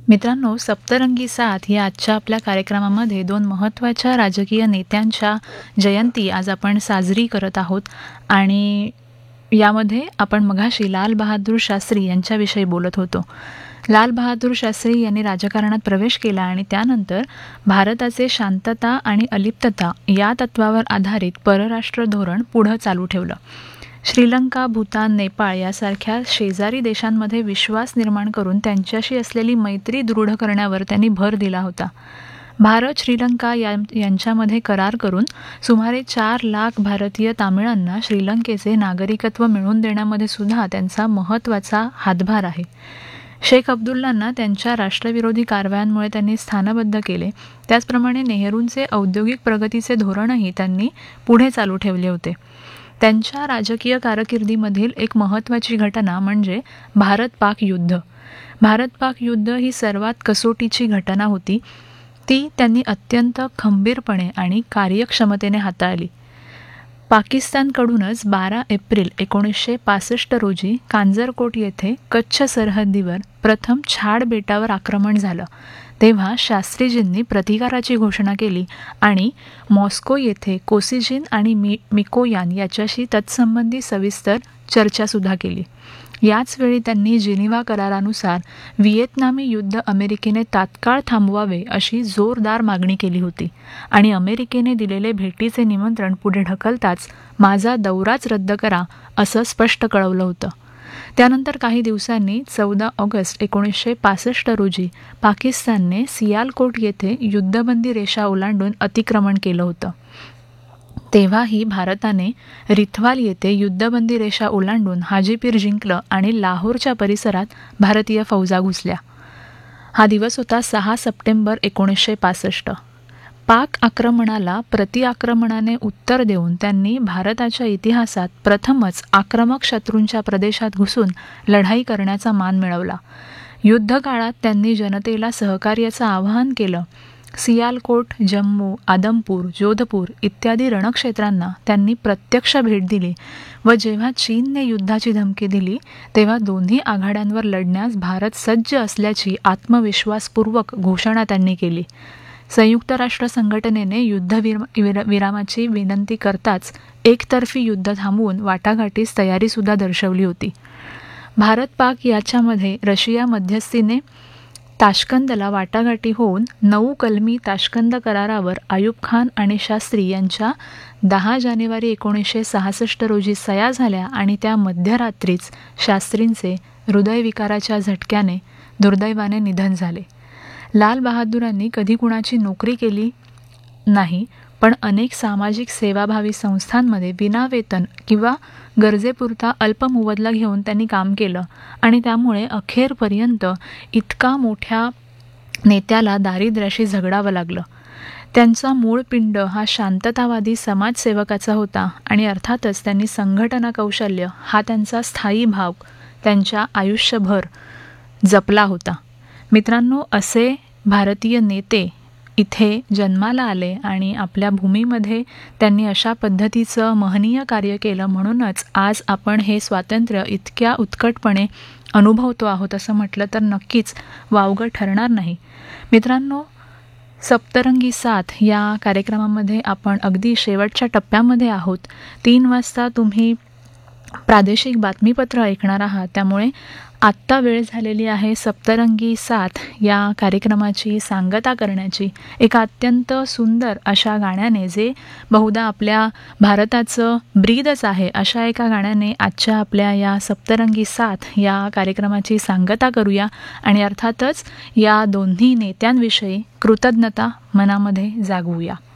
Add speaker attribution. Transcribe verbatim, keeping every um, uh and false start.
Speaker 1: मित्रांनो, सप्तरंगी साथ या आजच्या आपल्या कार्यक्रमामध्ये दोन महत्त्वाच्या राजकीय नेत्यांच्या जयंती आज आपण साजरी करत आहोत आणि यामध्ये आपण मघाशी लाल बहादूर शास्त्री यांच्याविषयी बोलत होतो. लाल बहादूर शास्त्री यांनी राजकारणात प्रवेश केला आणि त्यानंतर भारताचे शांतता आणि अलिप्तता या तत्वावर आधारित परराष्ट्र धोरण पुढं चालू ठेवलं. श्रीलंका, भूतान, नेपाळ यासारख्या शेजारी देशांमध्ये विश्वास निर्माण करून त्यांच्याशी असलेली मैत्री दृढ करण्यावर त्यांनी भर दिला होता. भारत श्रीलंका या यांच्यामध्ये करार करून सुमारे चार लाख भारतीय तामिळांना श्रीलंकेचे नागरिकत्व मिळवून देण्यामध्ये सुद्धा त्यांचा महत्त्वाचा हातभार आहे. शेख अब्दुल्लांना त्यांच्या राष्ट्रविरोधी कारवायांमुळे त्यांनी स्थानबद्ध केले. त्याचप्रमाणे नेहरूंचे औद्योगिक प्रगतीचे धोरणही त्यांनी पुढे चालू ठेवले होते. त्यांच्या राजकीय कारकिर्दीमधील एक महत्त्वाची घटना म्हणजे भारत-पाक युद्ध. भारत-पाक युद्ध ही सर्वात कसोटीची घटना होती. ती त्यांनी अत्यंत खंबीरपणे आणि कार्यक्षमतेने हाताळली. पाकिस्तानकडूनच बारा एप्रिल एकोणीसशे पासष्ट रोजी कांजरकोट येथे कच्छ सरहद्दीवर प्रथम छाड बेटावर आक्रमण झालं. तेव्हा शास्त्रीजींनी प्रतिकाराची घोषणा केली आणि मॉस्को येथे कोसिजिन आणि मी मिकोयान याच्याशी तत्संबंधी सविस्तर चर्चासुद्धा केली. याच वेळी त्यांनी जिनिव्हा करारानुसार व्हिएतनामी युद्ध अमेरिकेने तात्काळ थांबवावे अशी जोरदार मागणी केली होती आणि अमेरिकेने दिलेले भेटीचे निमंत्रण पुढे ढकलताच माझा दौराच रद्द करा असं स्पष्ट कळवलं होतं. त्यानंतर काही दिवसांनी चौदा ऑगस्ट एकोणीसशे पासष्ट रोजी पाकिस्तानने सियालकोट येथे युद्धबंदी रेषा ओलांडून अतिक्रमण केलं होतं. तेव्हाही भारताने रिथवाल येथे युद्धबंदी रेषा ओलांडून हाजीपीर जिंकलं आणि लाहोरच्या परिसरात भारतीय फौजा घुसल्या. हा दिवस होता सहा सप्टेंबर एकोणीसशे पासष्ट. पाक आक्रमणाला प्रतिआक्रमणाने उत्तर देऊन त्यांनी भारताच्या इतिहासात प्रथमच आक्रमक शत्रूंच्या प्रदेशात घुसून लढाई करण्याचा मान मिळवला. युद्धकाळात त्यांनी जनतेला सहकार्याचं आवाहन केलं. सियालकोट, जम्मू, आदमपूर, जोधपूर इत्यादी रणक्षेत्रांना त्यांनी प्रत्यक्ष भेट दिली व जेव्हा चीनने युद्धाची धमकी दिली तेव्हा दोन्ही आघाड्यांवर लढण्यास भारत सज्ज असल्याची आत्मविश्वासपूर्वक घोषणा त्यांनी केली. संयुक्त राष्ट्र संघटनेने युद्धविर विरामाची विनंती करताच एकतर्फी युद्ध थांबवून वाटाघाटीस तयारीसुद्धा दर्शवली होती. भारत-पाक याच्यामध्ये रशिया मध्यस्थीने ताश्कंदला वाटाघाटी होऊन नऊ कलमी ताश्कंद करारावर आयुब खान आणि शास्त्री यांच्या दहा जानेवारी एकोणीसशे सहासष्ट रोजी सह्या झाल्या आणि त्या मध्यरात्रीच शास्त्रींचे हृदयविकाराच्या झटक्याने दुर्दैवाने निधन झाले. लाल बहादूरांनी कधी कुणाची नोकरी केली नाही, पण अनेक सामाजिक सेवाभावी संस्थांमध्ये विनावेतन किंवा गरजेपुरता अल्प मोबदला घेऊन त्यांनी काम केलं आणि त्यामुळे अखेरपर्यंत इतका मोठ्या नेत्याला दारिद्र्याशी झगडावं लागलं. त्यांचा मूळ पिंड हा शांततावादी समाजसेवकाचा होता आणि अर्थातच त्यांनी संघटना कौशल्य हा त्यांचा स्थायी भाव त्यांच्या आयुष्यभर जपला होता. मित्रांनो, असे भारतीय नेते इथे जन्माला आले आणि आपल्या भूमीमध्ये त्यांनी अशा पद्धतीचं महनीय कार्य केलं म्हणूनच आज आपण हे स्वातंत्र्य इतक्या उत्कटपणे अनुभवतो आहोत असं म्हटलं तर नक्कीच वावगं ठरणार नाही. मित्रांनो, सप्तरंगी साथ या कार्यक्रमामध्ये आपण अगदी शेवटच्या टप्प्यामध्ये आहोत. तीन वाजता तुम्ही प्रादेशिक बातमीपत्र ऐकणार आहात, त्यामुळे आत्ता वेळ झालेली आहे सप्तरंगी साथ या कार्यक्रमाची सांगता करण्याची. एका अत्यंत सुंदर अशा गाण्याने, जे बहुधा आपल्या भारताचं ब्रीदच आहे, अशा एका गाण्याने आजच्या आपल्या या सप्तरंगी साथ या कार्यक्रमाची सांगता करूया आणि अर्थातच या दोन्ही नेत्यांविषयी कृतज्ञता मनामध्ये जागवूया.